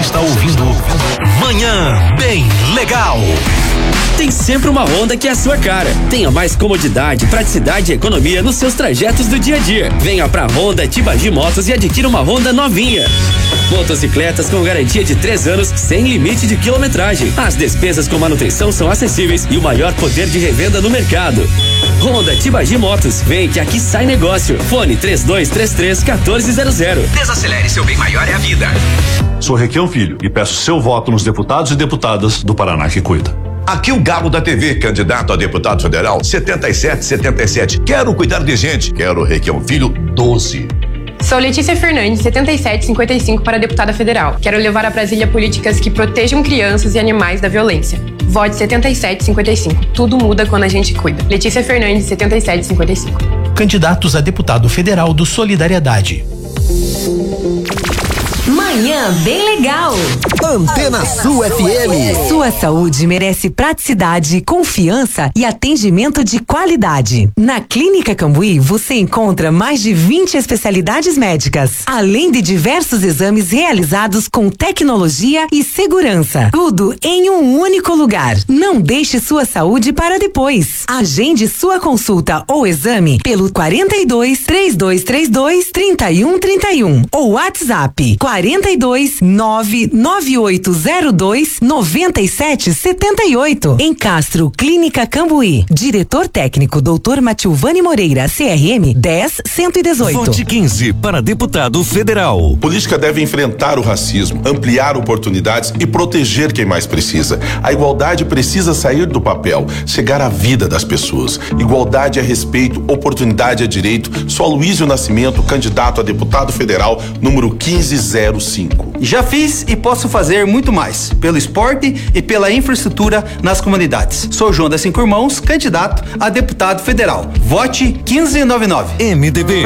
está ouvindo Manhã Bem Legal. Tem sempre uma Honda que é a sua cara. Tenha mais comodidade, praticidade e economia nos seus trajetos do dia a dia. Venha pra Honda Tibagi Motos e adquira uma Honda novinha. Motocicletas com garantia de 3 anos, sem limite de quilometragem. As despesas com manutenção são acessíveis e o maior poder de revenda no mercado. Honda Tibagi Motos, vem que aqui sai negócio. Fone 3233-1400. Desacelere, seu bem maior é a vida. Sou Requião Filho e peço seu voto nos deputados e deputadas do Paraná que cuida. Aqui o Galo da TV, candidato a deputado federal, 7777. Quero cuidar de gente. Quero Requião Filho, 12. Sou Letícia Fernandes, 7755 para deputada federal. Quero levar a Brasília políticas que protejam crianças e animais da violência. Vote 7755. Tudo muda quando a gente cuida. Letícia Fernandes, 7755. Candidatos a deputado federal do Solidariedade. Manhã Bem Legal. Antena Sul FM. Sua saúde merece praticidade, confiança e atendimento de qualidade. Na Clínica Cambuí você encontra mais de 20 especialidades médicas, além de diversos exames realizados com tecnologia e segurança. Tudo em um único lugar. Não deixe sua saúde para depois. Agende sua consulta ou exame pelo 42-3232-3131 ou WhatsApp 42-99802-9778. Em Castro, Clínica Cambuí. Diretor técnico Dr. Matilvani Moreira, CRM 10118. Vote 15 para deputado federal. Política deve enfrentar o racismo, ampliar oportunidades e proteger quem mais precisa. A igualdade precisa sair do papel, chegar à vida das pessoas. Igualdade é respeito, oportunidade é direito. Sou Aloysio Nascimento, candidato a deputado federal, número 1505. Já fiz e posso fazer muito mais, pelo esporte e pela infraestrutura nas comunidades. Sou João das Cinco Irmãos, candidato a deputado federal. Vote 1599. MDB.